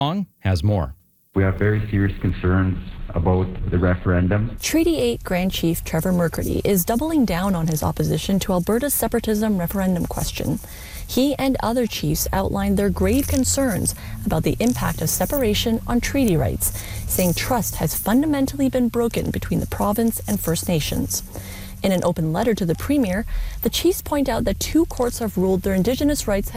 Long has more. We have very serious concerns about the referendum. Treaty 8 Grand Chief Trevor McCurdy is doubling down on his opposition to Alberta's separatism referendum question. He and other chiefs outlined their grave concerns about the impact of separation on treaty rights, saying trust has fundamentally been broken between the province and First Nations. In an open letter to the Premier, the chiefs point out that 2 courts have ruled their Indigenous rights